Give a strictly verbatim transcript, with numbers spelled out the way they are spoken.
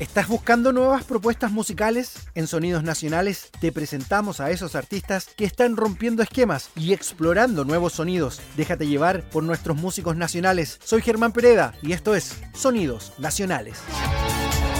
¿Estás buscando nuevas propuestas musicales? En Sonidos Nacionales te presentamos a esos artistas que están rompiendo esquemas y explorando nuevos sonidos. Déjate llevar por nuestros músicos nacionales. Soy Germán Pereda y esto es Sonidos Nacionales.